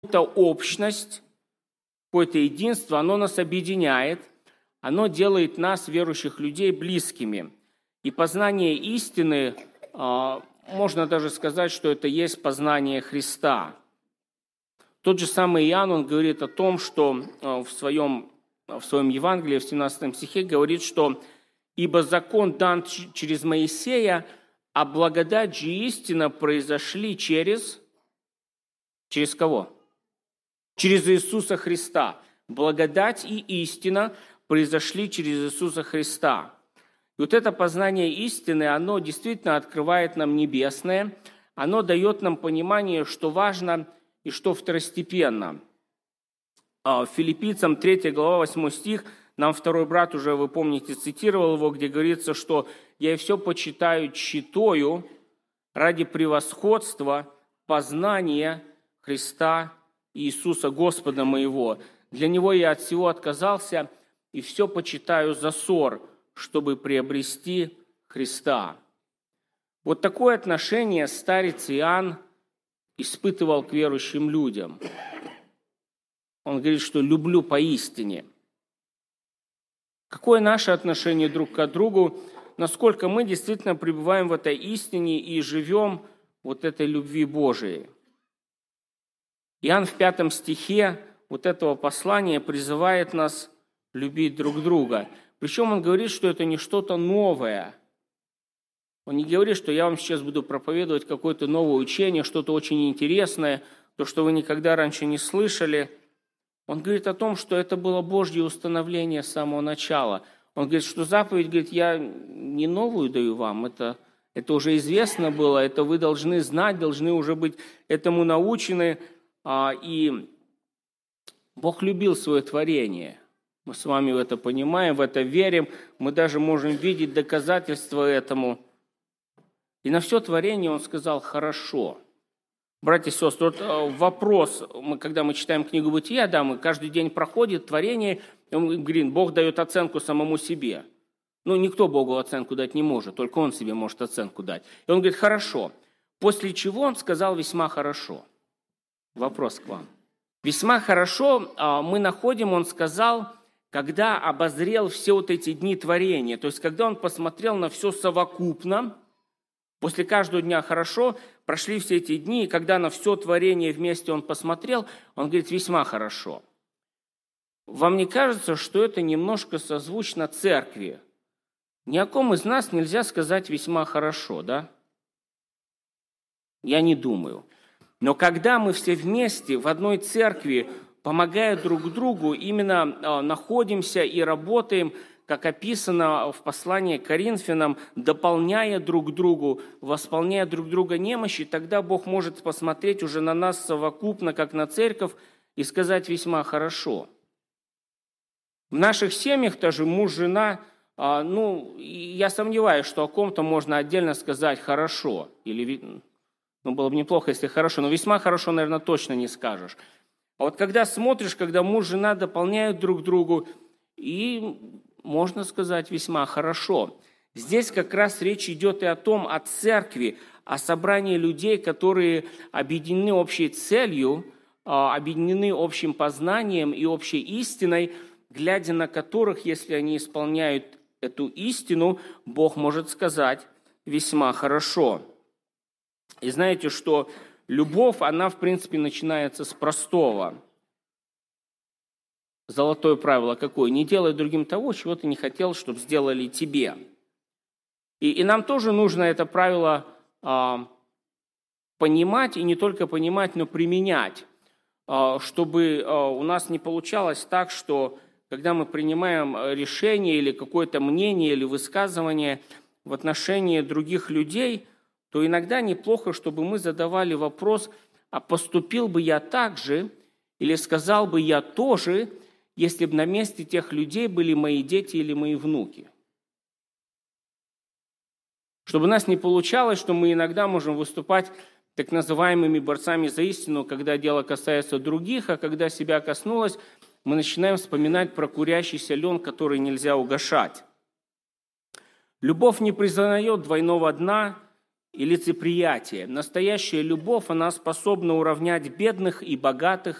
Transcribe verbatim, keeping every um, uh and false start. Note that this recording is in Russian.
какую-то общность, какое-то единство, оно нас объединяет, оно делает нас, верующих людей, близкими. И познание истины, можно даже сказать, что это есть познание Христа. Тот же самый Иоанн, он говорит о том, что в своем, в своем Евангелии, в семнадцатом стихе, говорит, что «Ибо закон дан через Моисея, а благодать же и истина произошли через...» Через кого? Через Иисуса Христа. Благодать и истина произошли через Иисуса Христа. И вот это познание истины, оно действительно открывает нам небесное, оно дает нам понимание, что важно и что второстепенно. Филиппийцам третья глава, восьмой стих, нам второй брат уже, вы помните, цитировал его, где говорится, что «я все почитаю тщетою ради превосходства познания Христа Иисуса Господа моего. Для Него я от всего отказался и все почитаю за ссор, чтобы приобрести Христа». Вот такое отношение старец Иоанн испытывал к верующим людям. Он говорит, что «люблю поистине». Какое наше отношение друг к другу, насколько мы действительно пребываем в этой истине и живем вот этой любви Божией. Иоанн в пятом стихе вот этого послания призывает нас любить друг друга. Причем он говорит, что это не что-то новое. Он не говорит, что я вам сейчас буду проповедовать какое-то новое учение, что-то очень интересное, то, что вы никогда раньше не слышали. Он говорит о том, что это было Божье установление с самого начала. Он говорит, что заповедь, говорит, я не новую даю вам, это, это уже известно было, это вы должны знать, должны уже быть этому научены. И Бог любил свое творение. Мы с вами в это понимаем, в это верим. Мы даже можем видеть доказательства этому. И на все творение Он сказал «хорошо». Братья и сестры, вот вопрос, мы, когда мы читаем книгу Бытия, да, мы каждый день проходит творение, и он говорит, Бог дает оценку самому себе. Ну, никто Богу оценку дать не может, только Он себе может оценку дать. И Он говорит «хорошо». После чего Он сказал «весьма хорошо». Вопрос к вам. «Весьма хорошо» мы находим, Он сказал, когда обозрел все вот эти дни творения, то есть когда Он посмотрел на все совокупно. После каждого дня хорошо, прошли все эти дни, и когда на все творение вместе Он посмотрел, Он говорит, весьма хорошо. Вам не кажется, что это немножко созвучно церкви? Ни о ком из нас нельзя сказать весьма хорошо, да? Я не думаю. Но когда мы все вместе в одной церкви, помогая друг другу, именно находимся и работаем, как описано в послании к Коринфянам, дополняя друг другу, восполняя друг друга немощи, тогда Бог может посмотреть уже на нас совокупно, как на церковь, и сказать весьма хорошо. В наших семьях тоже муж, жена, ну, я сомневаюсь, что о ком-то можно отдельно сказать хорошо. Или, ну, было бы неплохо, если хорошо, но весьма хорошо, наверное, точно не скажешь. А вот когда смотришь, когда муж, жена дополняют друг другу, и можно сказать весьма хорошо. Здесь как раз речь идет и о том, о церкви, о собрании людей, которые объединены общей целью, объединены общим познанием и общей истиной, глядя на которых, если они исполняют эту истину, Бог может сказать весьма хорошо. И знаете, что любовь, она, в принципе, начинается с простого. Золотое правило какое? Не делай другим того, чего ты не хотел, чтобы сделали тебе. И, и нам тоже нужно это правило а, понимать, и не только понимать, но применять, а, чтобы а, у нас не получалось так, что когда мы принимаем решение или какое-то мнение или высказывание в отношении других людей, то иногда неплохо, чтобы мы задавали вопрос, а поступил бы я так же, или сказал бы я тоже, если бы на месте тех людей были мои дети или мои внуки. Чтобы у нас не получалось, что мы иногда можем выступать так называемыми борцами за истину, когда дело касается других, а когда себя коснулось, мы начинаем вспоминать про курящийся лен, который нельзя угашать. Любовь не признает двойного дна, и лицеприятие. Настоящая любовь, она способна уравнять бедных и богатых,